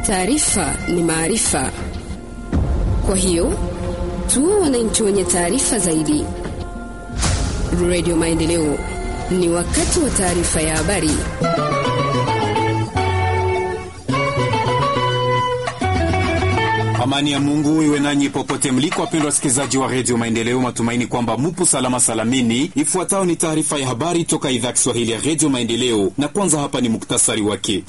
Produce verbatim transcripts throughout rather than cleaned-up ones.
Taarifa ni maarifa, kwa hiyo tuwe wananchi wenye taarifa zaidi. Radio Maendeleo, ni wakati wa taarifa ya habari. Amani ya Mungu iwe nanyi popote mliko, wapendwa wasikilizaji wa Radio Maendeleo. Matumaini kwamba mupo salama salamini. Ifuatayo ni taarifa ya habari toka idhaa ya Kiswahili ya Radio Maendeleo, na kwanza hapa ni muktasari wake.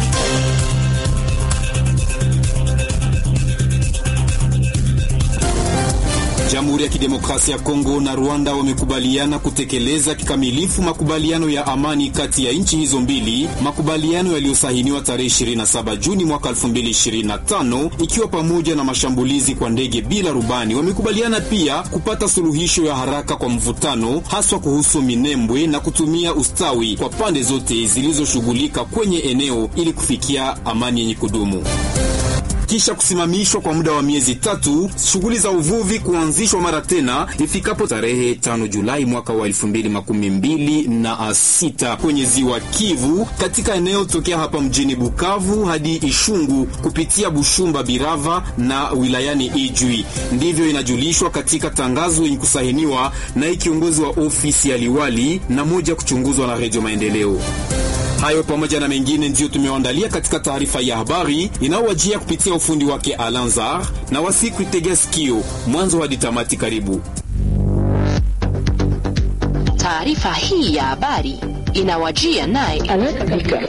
Jamhuri ya Kidemokrasia ya Kongo na Rwanda wamekubaliana kutekeleza kikamilifu makubaliano ya amani kati ya nchi hizo mbili, makubaliano yaliyosahiniwa tarehe ishirini na saba Juni mwaka elfu mbili ishirini na tano, ikiwa pamoja na mashambulizi kwa ndege bila rubani. Wamekubaliana pia kupata suluhisho ya haraka kwa mvutano, haswa kuhusu Minembwe, na kutumia ustawi kwa pande zote zilizoshughulika kwenye eneo ili kufikia amani yenye kudumu. Kisha kusimamishwa kwa muda wa miezi tatu, shughuli za uvuvi kuanzishwa mara tena ifikapo tarehe tano Julai mwaka wa elfu mbili makumi mbili na sita kwenye ziwa Kivu, katika eneo tokea hapa mjini Bukavu hadi Ishungu kupitia Bushumba, Birava na wilayani Ijwi. Ndivyo inajulishwa katika tangazo yenye kusahiniwa na kiongozi wa ofisi ya liwali na moja kuchunguzwa na Radio Maendeleo. Hayo pamoja na mengine ndio tumewaandalia katika taarifa ya habari inaowajia kupitia ufundi wake Alanzar, na wasiku itegea sikio mwanzo hadi tamati. Karibu. Taarifa hii ya habari inawajia naye Alaka.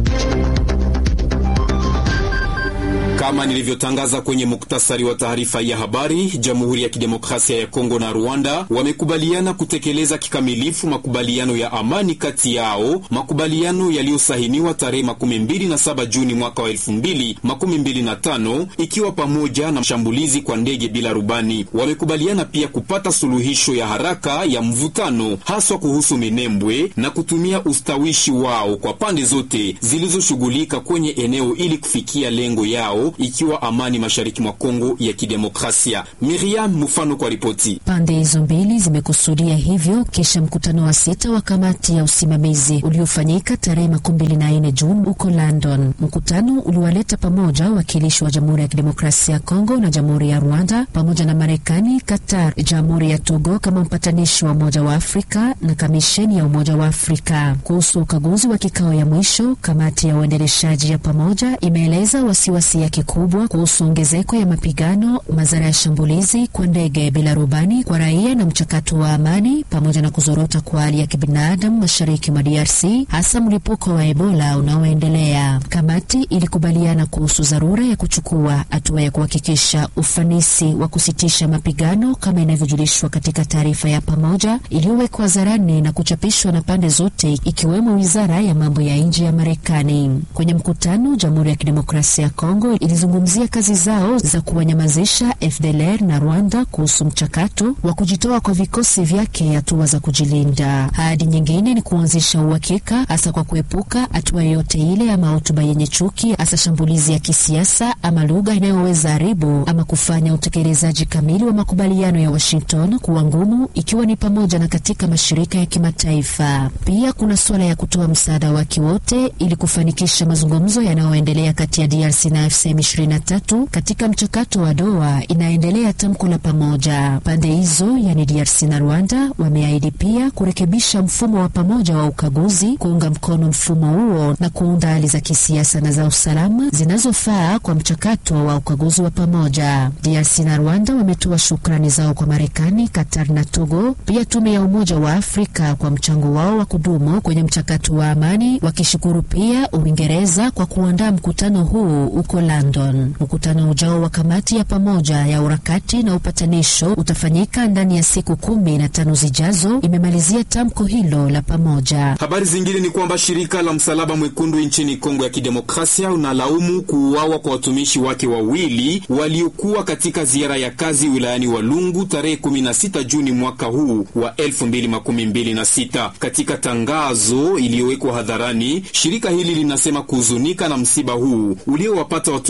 Kama nilivyotangaza kwenye muktasari wa taarifa ya habari, Jamhuri ya Kidemokrasia ya Kongo na Rwanda wamekubaliana kutekeleza kikamilifu makubaliano ya amani kati yao, makubaliano yaliyosahiniwa tarehe makumi mbili na saba Juni mwaka wa elfu mbili makumi mbili na tano, ikiwa pamoja na mashambulizi kwa ndege bila rubani. Wamekubaliana pia kupata suluhisho ya haraka ya mvutano, haswa kuhusu Minembwe, na kutumia ustawishi wao kwa pande zote zilizoshughulika kwenye eneo ili kufikia lengo yao, ikiwa amani mashariki mwa Kongo ya Kidemokrasia. Miriam Mufano kwa ripoti. Pande hizo mbili zimekusudia hivyo kisha mkutano wa sita wa kamati ya usimamizi uliofanyika tarehe makumi mbili na nne Juni huko London. Mkutano uliwaleta pamoja wakilishi wa Jamhuri ya Kidemokrasia ya Kongo na Jamhuri ya Rwanda pamoja na Marekani, Qatar, Jamhuri ya Togo kama mpatanishi wa Umoja wa Afrika na Kamisheni ya Umoja wa Afrika. Kuhusu ukaguzi wa kikao ya mwisho, kamati ya uendeleshaji ya pamoja imeeleza wasiwasi ya kikubwa kuhusu ongezeko ya mapigano, madhara ya shambulizi kwa ndege bila rubani kwa raia na mchakato wa amani, pamoja na kuzorota kwa hali ya kibinadamu mashariki mwa D R C, hasa mlipuko wa Ebola unaoendelea. Kamati ilikubaliana kuhusu dharura ya kuchukua hatua ya kuhakikisha ufanisi wa kusitisha mapigano kama inavyojulishwa katika taarifa ya pamoja iliyowekwa hadharani na kuchapishwa na pande zote, ikiwemo Wizara ya Mambo ya Nje ya Marekani. Kwenye mkutano, Jamhuri ya Kidemokrasia ya Kongo ilizungumzia kazi zao za kuwanyamazisha F D L R na Rwanda kuhusu mchakato wa kujitoa kwa vikosi vyake, hatua za kujilinda. Hadi nyingine ni kuanzisha uhakika, hasa kwa kuepuka hatua yoyote ile ama hotuba yenye chuki, hasa shambulizi ya kisiasa ama lugha inayoweza haribu ama kufanya utekelezaji kamili wa makubaliano ya Washington kuwa ngumu, ikiwa ni pamoja na katika mashirika ya kimataifa. Pia kuna suala ya kutoa msaada wake wote ili kufanikisha mazungumzo yanayoendelea kati ya D R C na F C M ishirini na tatu katika mchakato wa Doha. Inaendelea tamko la pamoja. Pande hizo yani D R C na Rwanda wameahidi pia kurekebisha mfumo wa pamoja wa ukaguzi, kuunga mkono mfumo huo na kuunda hali za kisiasa na za usalama zinazofaa kwa mchakato wa ukaguzi wa pamoja. D R C na Rwanda wametoa shukrani zao kwa Marekani, Qatar na Togo, pia tume ya Umoja wa Afrika kwa mchango wao wa kudumu kwenye mchakato wa amani, wakishukuru pia Uingereza kwa kuandaa mkutano huu uko London. Mkutano ujao wa kamati ya pamoja ya urakati na upatanisho utafanyika ndani ya siku kumi na tano zijazo, imemalizia tamko hilo la pamoja. Habari zingine ni kwamba shirika la Msalaba Mwekundu nchini Kongo ya Kidemokrasia unalaumu kuuawa kwa watumishi wake wawili waliokuwa katika ziara ya kazi wilayani Walungu tarehe kumi na sita Juni mwaka huu wa elfu mbili makumi mbili na sita. Katika tangazo iliyowekwa hadharani, shirika hili linasema kuhuzunika na msiba huu uliowapata watumishi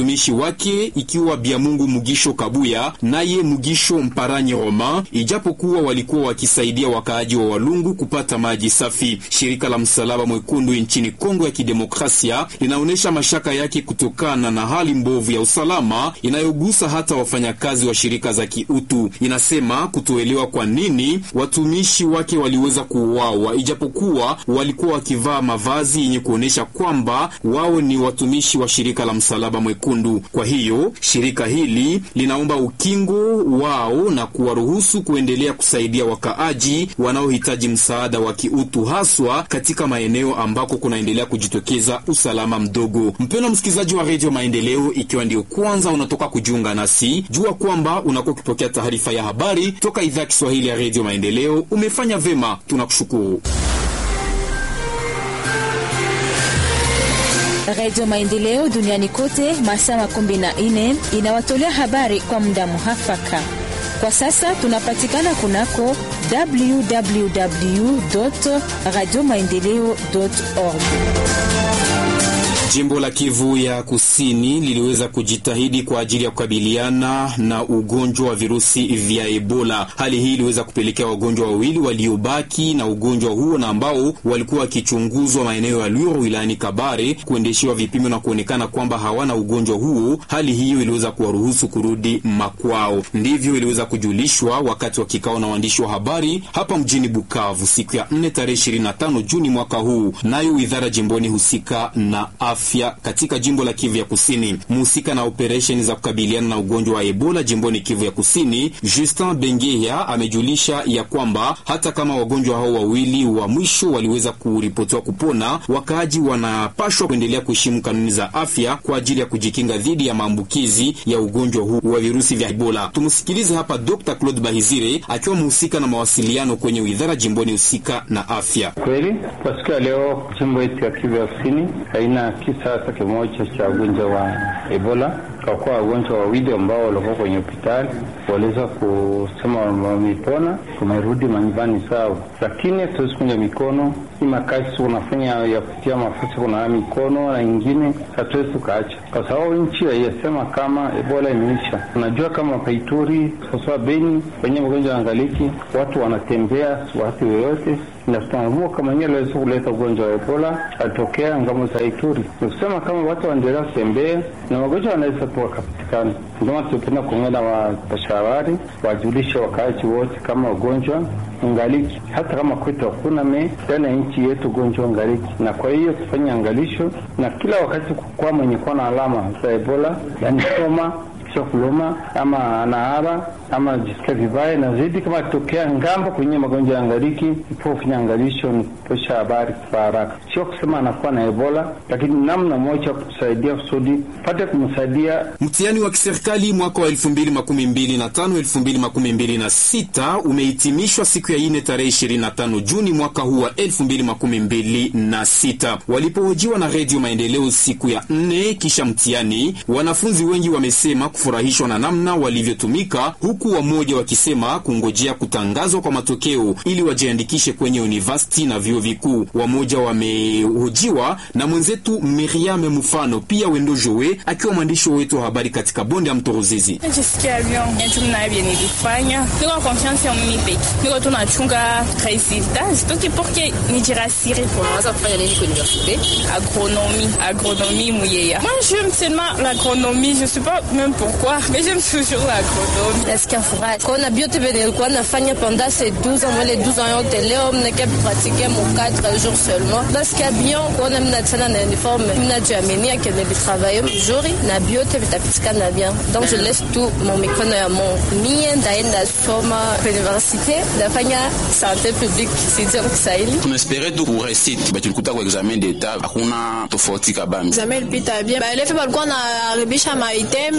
watumishi wake ikiwa Biamungu Mugisho Kabuya naye Mugisho Mparanyi Roma, ijapokuwa walikuwa wakisaidia wakaaji wa Walungu kupata maji safi. Shirika la Msalaba Mwekundu nchini Kongo ya Kidemokrasia linaonesha mashaka yake kutokana na hali mbovu ya usalama inayogusa hata wafanyakazi wa shirika za kiutu. Inasema kutoelewa kwa nini watumishi wake waliweza kuuawa ijapokuwa walikuwa wakivaa mavazi yenye kuonesha kwamba wao ni watumishi wa shirika la Msalaba Mwekundu. Kwa hiyo shirika hili linaomba ukingo wao na kuwaruhusu kuendelea kusaidia wakaaji wanaohitaji msaada wa kiutu, haswa katika maeneo ambako kunaendelea kujitokeza usalama mdogo. Mpendwa msikilizaji wa Radio Maendeleo, ikiwa ndio kwanza unatoka kujiunga nasi, jua kwamba unakuwa ukipokea taarifa ya habari toka idhaa ya Kiswahili ya Radio Maendeleo. Umefanya vema, tunakushukuru. Radio Maendeleo duniani kote masaa makumi na nne inawatolea habari kwa muda muhafaka. Kwa sasa tunapatikana kunako w w w dot radio maendeleo dot org. Jimbo la Kivu ya Kusini liliweza kujitahidi kwa ajili ya kukabiliana na ugonjwa wa virusi vya Ebola. Hali hii iliweza kupelekea wagonjwa wawili waliobaki na ugonjwa huo na ambao walikuwa wakichunguzwa maeneo ya Lwiro wilayani Kabare kuendeshewa vipimo na kuonekana kwamba hawana ugonjwa huo. Hali hiyo iliweza kuwaruhusu kurudi makwao. Ndivyo iliweza kujulishwa wakati wa kikao na waandishi wa habari hapa mjini Bukavu siku ya nne tarehe ishirini na tano Juni mwaka huu. Nayo idara jimboni husika na afya katika jimbo la Kivu ya Kusini, mhusika na operesheni za kukabiliana na ugonjwa wa Ebola jimboni Kivu ya Kusini, Justin Bengeya amejulisha ya kwamba hata kama wagonjwa hao wawili wa mwisho waliweza kuripotiwa kupona, wakaaji wanapashwa kuendelea kuheshimu kanuni za afya kwa ajili ya kujikinga dhidi ya maambukizi ya ugonjwa huu wa virusi vya Ebola. Tumsikilize hapa Doctor Claude Bahizire akiwa mhusika na mawasiliano kwenye idara jimboni husika na afya. Kweli kwa siku ya leo jimbo yetu ya Kivu ya Kusini haina kisa hata kimoja cha ugonjwa wa Ebola. Kwa kuwa wagonjwa wawili ambao walikuwa kwenye hospitali waliweza kusema wamepona, kumerudi manyumbani sawa. Lakini tusikunja mikono, hii makazi tunafanya ya kutia mafuta kuna mikono na ingine hatuwezi tukaacha. Kwa sababu nchi haiyasema kama Ebola imeisha. Unajua kama Paituri, sasa Beni, kwenye mgonjwa angaliki, watu wanatembea watu yoyote na tunaamua kama nyele leo kuleta ugonjwa wa Ebola atokea ngamo za Ituri. Tunasema kama watu waendelea kutembea na wagonjwa wanaweza kupatikana. Ndio tunapenda kuongea wa pashabari wajulishe wakaaji wote kama ugonjwa ngaliki, hata kama kwetu hakuna me tena nchi yetu ugonjwa ngaliki. Na kwa hiyo tufanye angalisho na kila wakati kwa mwenye kwa na alama za Ebola, yani soma kuloma ama anaara ama jisikia vibaya na zaidi kama tokea ngambo kwenye magonjwa ya ngaliki, ipo kufanya angalisho ni posha habari kwa haraka. Sio kusema anakuwa na Ebola, lakini namna moja kutusaidia kusudi pate kumsaidia. Mtihani wa kiserikali mwaka wa elfu mbili makumi mbili na tano elfu mbili makumi mbili na sita umehitimishwa siku ya nne tarehe ishirini na tano Juni mwaka huu wa elfu mbili makumi mbili na sita. Walipohojiwa na Radio Maendeleo siku ya nne kisha mtihani, wanafunzi wengi wamesema kufurahishwa na namna walivyotumika, huku wamoja wakisema kungojea kutangazwa kwa matokeo ili wajiandikishe kwenye university na vyuo vikuu. Wamoja wamehojiwa na mwenzetu Miriam Mufano pia Wendo Joe akiwa mwandishi wetu wa habari katika bonde ya Mto Ruzizi. Najisikia bien, yetu mnaye nilifanya. Niko confiance en mimi peke. Niko tunachunga resultats, donc pour que nijirasire pour moi. Ça fait aller à l'université. Agronomie, agronomie mouyeya. Moi j'aime seulement l'agronomie, je sais pas même pourquoi, mais j'aime toujours l'agronomie. Est-ce qu'il faut qu'on a bio tv quoi na fanya pendant ces douze ans, moi les douze ans yote leo mneke pratiquer mon quatre jours seulement. Parce qu'il y a bien qu'on a mis tena na uniforme, mna jamenia que ne travailler aujourd'hui na bio tv tapitika na bien. Donc je laisse tout mon mikono ya mon mie ndaenda soma université nafanya santé publique sisi Kiswahili. Tunespérer tu pour réussite, ba tulikuta kwa examen d'état hakuna tofauti kabambi. Examen ilipita bien. Ba elefu walikuwa na aribisha maiteme na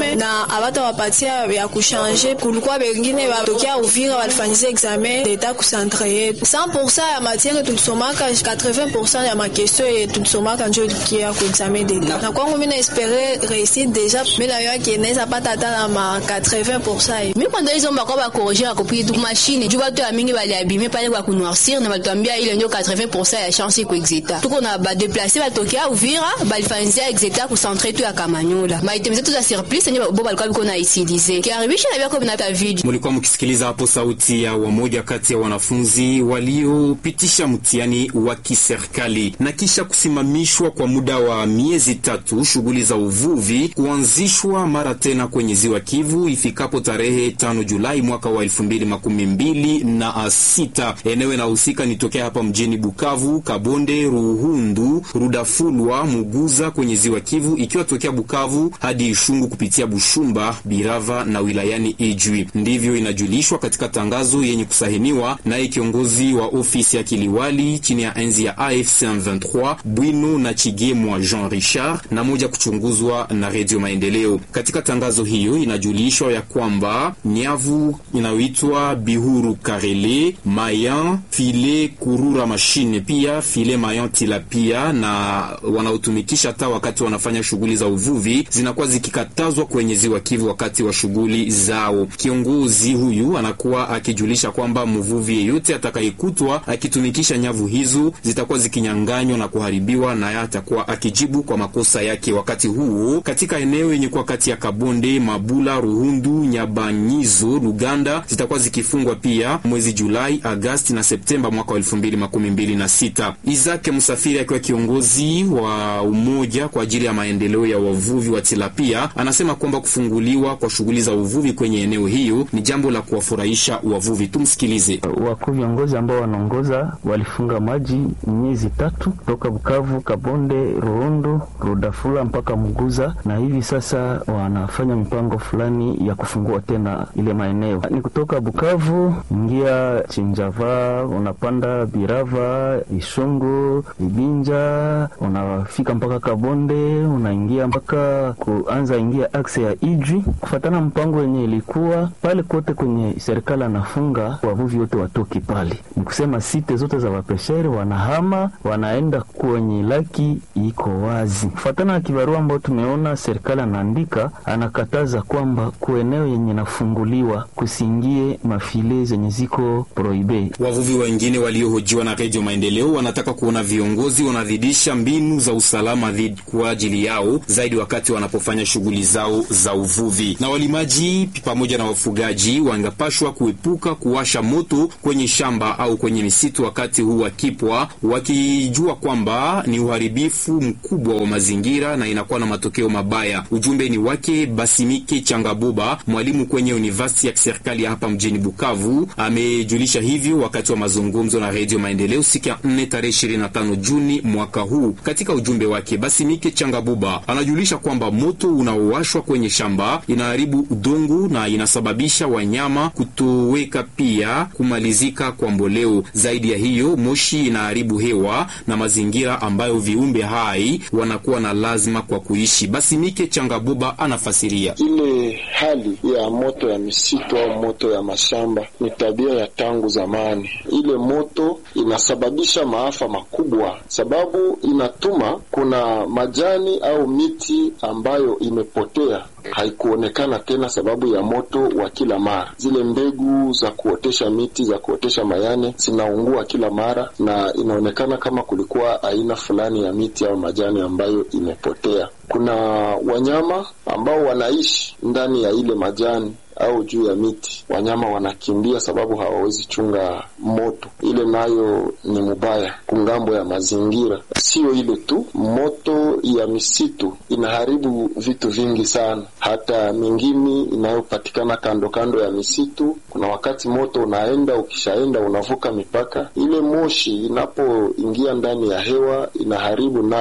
abata wapatia ya kushanje, kulikuwa wengine watokea Uvira walifanyia examen d'etat kucentre yetu cent pour cent ya matière tulisomaka, quatre-vingts pour cent ya makestion yetu tulisomaka njo likia ku examen d'etat. Na kwangu mimi na espérer réussir déjà, mais na yo kieneza pata hata na ma quatre-vingts pour cent. Mimi kwanza hizo mbako ba corriger akupi tu machine juu watu mingi bali abime pale kwa kunoircir na watuambia ile ndio quatre-vingts pour cent ya chance ku exeta. Tuko na ba déplacer batokea Uvira balifanyia exeta ku centre tu ya Kamanyola. Ma itemze tu za surplus ndio bo balikuwa biko na utiliser. Kiaribisha na biko na video. Mulikuwa mkisikiliza hapo sauti ya wamoja kati ya wanafunzi waliopitisha mtihani wa kiserikali na kisha kusimamishwa kwa muda wa miezi tatu. Shughuli za uvuvi kuanzishwa mara tena kwenye ziwa Kivu ifikapo tarehe tano Julai mwaka wa elfu mbili makumi mbili na sita. Eneo inahusika ni tokea hapa mjini Bukavu, Kabonde, Ruhundu, Rudafulwa, Muguza kwenye ziwa Kivu, ikiwa tokea Bukavu hadi Ishungu kupitia Bushumba, Birava na wilayani Ijwi. Ndivyo inajulishwa katika tangazo yenye kusahiniwa na kiongozi wa ofisi ya kiliwali chini ya enzi ya A F C M vingt-trois Bwino na Chigemwa Jean Richard na moja kuchunguzwa na Radio Maendeleo. Katika tangazo hiyo inajulishwa ya kwamba nyavu inayoitwa Bihuru Karele, Mayan, File Kurura Machine, pia File Mayan Tilapia na wanaotumikisha hata wakati wanafanya shughuli za uvuvi zinakuwa zikikatazwa kwenye ziwa Kivu wakati wa shughuli zao. Kiongozi huyu anakuwa akijulisha kwamba mvuvi yeyote atakayekutwa akitumikisha nyavu hizo zitakuwa zikinyanganywa na kuharibiwa na atakuwa akijibu kwa makosa yake. Wakati huo katika eneo yenye kwa kati ya Kabonde, Mabula, Ruhundu, Nyabanyizo, Luganda zitakuwa zikifungwa pia mwezi Julai, Agosti na Septemba mwaka wa elfu mbili makumi mbili na sita. Isaac Musafiri akiwa kiongozi wa umoja kwa ajili ya maendeleo ya wavuvi wa tilapia anasema kwamba kufunguliwa kwa shughuli za uvuvi kwenye eneo hiyo ni jambo la kuwafurahisha wavuvi. Tumsikilize. Wakuu viongozi ambao wanaongoza walifunga maji miezi tatu toka Bukavu, Kabonde, Ruhundu, Rudafula mpaka Muguza, na hivi sasa wanafanya mipango fulani ya kufungua tena ile maeneo. Ni kutoka Bukavu ingia Chinjava, unapanda Birava, Ishungu, Ibinja, unafika mpaka Kabonde, unaingia mpaka kuanza ingia akse ya Ijwi. Kufatana mpango wenye ilikuwa pale kote kwenye serikali anafunga wavuvi wote watoki pale. Ni kusema site zote za wapesheri wanahama wanaenda kwenye laki iko wazi. Kufatana na kibarua ambao tumeona serikali anaandika, anakataza kwamba kueneo yenye nafunguliwa kusingie mafile zenye ziko prohibe. Wavuvi wengine waliohojiwa na Radio Maendeleo wanataka kuona viongozi wanadhidisha mbinu za usalama dhidi kwa ajili yao zaidi wakati wanapofanya shughuli zao za uvuvi. Na walimaji pamoja na wafugaji wangapashwa kuepuka kuwasha moto kwenye shamba au kwenye misitu wakati huu wakipwa, wakijua kwamba ni uharibifu mkubwa wa mazingira na inakuwa na matokeo mabaya. Ujumbe ni wake Basimike Changabuba, mwalimu kwenye university ya kiserikali ya hapa mjini Bukavu. Amejulisha hivyo wakati wa mazungumzo na Radio Maendeleo siku ya nne tarehe ishirini na tano Juni mwaka huu. Katika ujumbe wake, Basimike Changabuba anajulisha kwamba moto unaowashwa kwenye shamba inaharibu udongo na inasababisha wanyama kutoweka, pia kumalizika kwa mboleo. Zaidi ya hiyo, moshi inaharibu hewa na mazingira ambayo viumbe hai wanakuwa na lazima kwa kuishi. Basimike Changabuba anafasiria. Ile hali ya moto ya misitu au moto ya mashamba ni tabia ya tangu zamani. Ile moto inasababisha maafa makubwa, sababu inatuma kuna majani au miti ambayo imepotea haikuonekana tena sababu ya moto wa kila mara. Zile mbegu za kuotesha miti za kuotesha mayane zinaungua kila mara, na inaonekana kama kulikuwa aina fulani ya miti au majani ambayo imepotea. Kuna wanyama ambao wanaishi ndani ya ile majani au juu ya miti. Wanyama wanakimbia sababu hawawezi chunga moto. Ile nayo ni mubaya kungambo ya mazingira. Sio ile tu, moto ya misitu inaharibu vitu vingi sana. Hata mingini inayopatikana kando kando ya misitu, kuna wakati moto unaenda, ukishaenda unavuka mipaka. Ile moshi inapoingia ndani ya hewa inaharibu nayo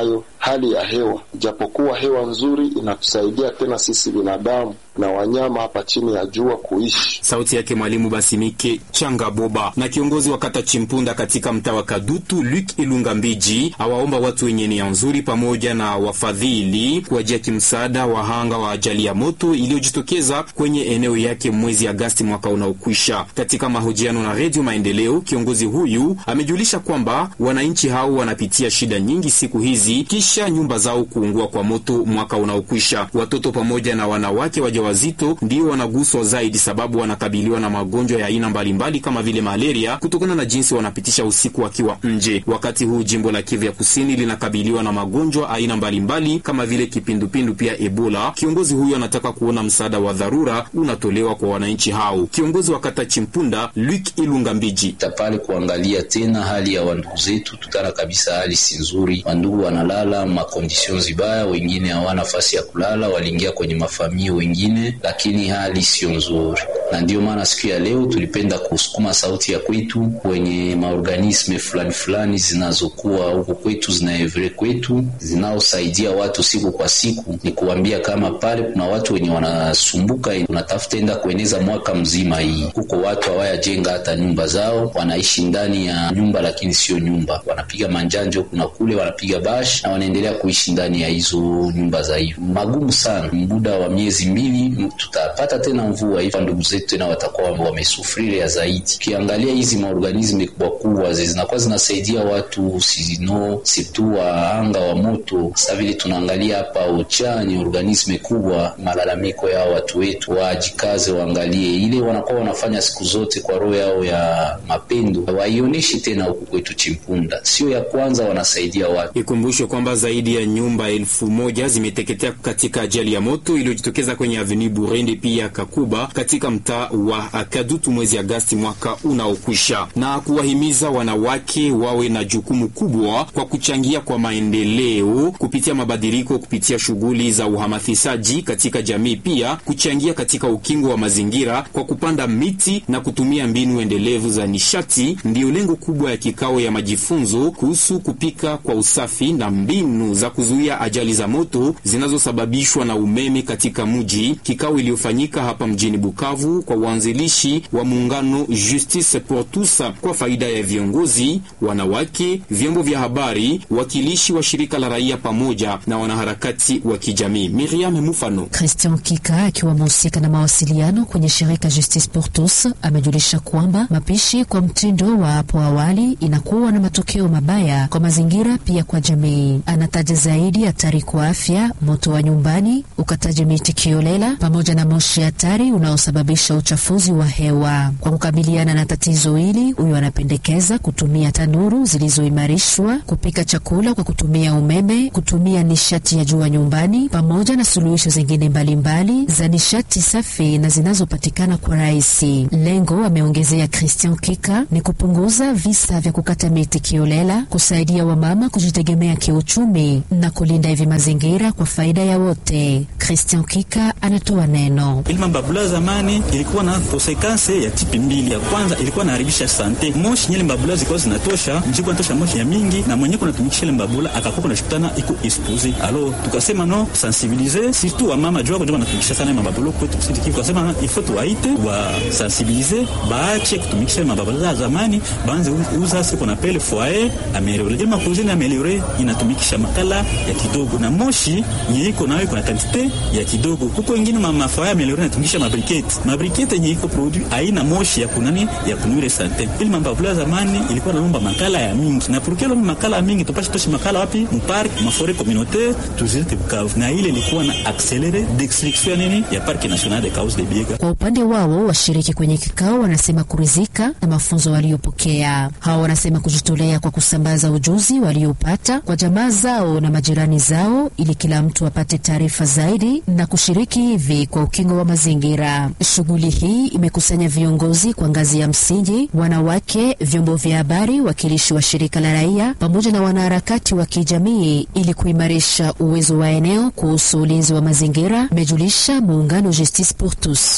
hali ya hewa. Japokuwa hewa nzuri inatusaidia tena sisi binadamu na wanyama hapa chini ya jua kuishi. Sauti yake Mwalimu Basimike Changaboba. Na kiongozi wa kata Chimpunda katika mtaa wa Kadutu, Luc Ilunga Mbiji, awaomba watu wenye nia nzuri pamoja na wafadhili kuwajia kimsaada wahanga wa ajali ya moto iliyojitokeza kwenye eneo yake mwezi Agasti mwaka unaokwisha. Katika mahojiano na Radio Maendeleo, kiongozi huyu amejulisha kwamba wananchi hao wanapitia shida nyingi siku hizi kisha nyumba zao kuungua kwa moto mwaka unaokwisha. Watoto pamoja na wanawake wajawazito ndio wanaguswa zaidi, sababu wanakabiliwa na magonjwa ya aina mbalimbali kama vile malaria kutokana na jinsi wanapitisha usiku wakiwa nje. Wakati huu jimbo la Kivu ya Kusini linakabiliwa na magonjwa aina mbalimbali kama vile kipindupindu pia Ebola. Kiongozi huyu anataka kuona msaada wa dharura unatolewa kwa wananchi hao. Kiongozi wa kata Chimpunda, Luc Ilunga Mbiji: tapale kuangalia tena hali ya wandugu zetu, tutana kabisa hali si nzuri. Wandugu wanalala ma conditions zibaya, wengine hawana nafasi ya kulala, waliingia kwenye mafamia wengine, lakini hali sio nzuri. Na ndio maana siku ya leo tulipenda kusukuma sauti ya kwetu kwenye maorganisme fulani fulani zinazokuwa huko kwetu, zinaevre kwetu, zinaosaidia watu siku kwa siku, ni kuambia kama pale kuna watu wenye wanasumbuka, unatafuta enda kueneza mwaka mzima hii. Huko watu hawayajenga hata nyumba zao, wanaishi ndani ya nyumba lakini sio nyumba, wanapiga manjanjo kuna kule, wanapiga bash na wanaendelea kuishi ndani ya hizo nyumba za hiyo. Magumu sana. Muda wa miezi mbili tutapata tena mvua hivi, ndugu zetu tena watakuwa wamesufria zaidi. Kiangalia hizi maorganisme kubwa kubwa zinakuwa zinasaidia watu sino situ wa anga wa moto. Sasa vile tunaangalia hapa ochani organisme kubwa, malalamiko ya watu wetu wajikaze, waangalie ile wanakuwa wanafanya siku zote kwa roho yao ya mapendo, waionyeshi tena huku kwetu Chimpunda. Sio ya kwanza wanasaidia watu. Ikumbusho kwamba zaidi ya nyumba elfu moja zimeteketea katika ajali ya moto iliyojitokeza kwenye Avenue Burende pia Kakuba katika mtaa wa Kadutu mwezi Agasti mwaka unaokwisha, na kuwahimiza wanawake wawe na jukumu kubwa kwa kuchangia kwa maendeleo kupitia mabadiliko kupitia shughuli za uhamasishaji katika jamii, pia kuchangia katika ukingo wa mazingira kwa kupanda miti na kutumia mbinu endelevu za nishati. Ndio lengo kubwa ya kikao ya majifunzo kuhusu kupika kwa usafi na mbinu za kuzuia ajali za moto zinazosababishwa na umeme katika mji, kikao iliyofanyika hapa mjini Bukavu kwa uanzilishi wa muungano Justice pour tous kwa faida ya viongozi, wanawake, vyombo vya habari, wakilishi wa shirika la raia pamoja na wanaharakati wa kijamii. Miriam Mufano. Christian Kika akiwa mhusika na mawasiliano kwenye shirika Justice pour tous amejulisha kwamba mapishi kwa mtindo wa hapo awali inakuwa na matokeo mabaya kwa mazingira pia kwa jamii. Anataja zaidi hatari kwa afya, moto wa nyumbani, ukataji miti kiolela pamoja na moshi hatari unaosababisha uchafuzi wa hewa. Kwa kukabiliana na tatizo hili, huyo anapendekeza kutumia tanuru zilizoimarishwa, kupika chakula kwa kutumia umeme, kutumia nishati ya jua nyumbani pamoja na suluhisho zingine mbalimbali za nishati safi na zinazopatikana kwa rahisi. Lengo, ameongezea Christian Kika, ni kupunguza visa vya kukata miti kiolela, kusaidia wamama kujitegemea kiuchumi na kulinda hivi mazingira kwa faida ya wote. Christian Kika anatoa neno. Ilima mbabula zamani ilikuwa na konsekanse ya tipi mbili. Ya kwanza ilikuwa naharibisha sante. Moshi nyele mbabula zilikuwa zinatosha, mjiko natosha moshi ya mingi na mwenye kuna tumikisha ile mbabula akakuwa na shukutana iko expose. Alo tukasema no, sensibiliser surtout wa mama jua kwa natumikisha sana mbabula kwetu kusidi kifu. Tukasema il faut tuwaite wa sensibiliser baache kutumikisha mbabula zamani, banze uza ce qu'on appelle foyer améliorer. Ile makuzi na améliorer inatumikisha makala ya kidogo na moshi yenye iko nayo kuna quantité ya kidogo. Huko wengine mama foyer améliorer inatumikisha mabriketi. Mabriketi yenye iko produit haina moshi ya kunani ya kunuire sante. Ile mbabula zamani ilikuwa naomba makala ya mingi. Na pour quelle makala mingi tupashe toshi makala wapi? Mpark, mafore communautaire, tuzite Bukavu. Na ile ilikuwa na accelerer destruction nini ya Parc National de Cause de Biega. Kwa upande wao washiriki kwenye kikao wanasema kuridhika na mafunzo waliopokea. Hao wanasema kujitolea kwa kusambaza ujuzi waliopata kwa jamaa zao na majirani zao ili kila mtu apate taarifa zaidi na kushiriki hivi kwa ukingo wa mazingira. Shughuli hii imekusanya viongozi kwa ngazi ya msingi, wanawake, vyombo vya habari, wakilishi wa shirika la raia pamoja na wanaharakati wa kijamii ili kuimarisha uwezo wa eneo kuhusu ulinzi wa mazingira, mejulisha muungano Justice pour tous.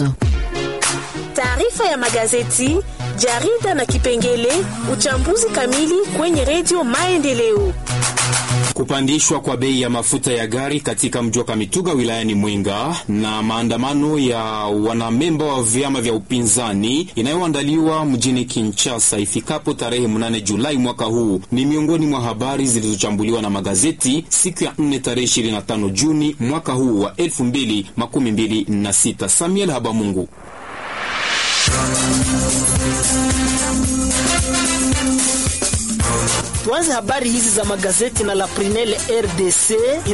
Taarifa ya magazeti, jarida na kipengele uchambuzi kamili kwenye Radio Maendeleo. kupandishwa kwa bei ya mafuta ya gari katika mji wa Kamituga wilayani Mwenga na maandamano ya wanamemba wa vyama vya upinzani inayoandaliwa mjini Kinshasa ifikapo tarehe mnane Julai mwaka huu ni miongoni mwa habari zilizochambuliwa na magazeti siku ya nne tarehe ishirini na tano Juni mwaka huu wa elfu mbili makumi mbili na sita. Samuel Habamungu. Tuanze habari hizi za magazeti na la Prinel R D C.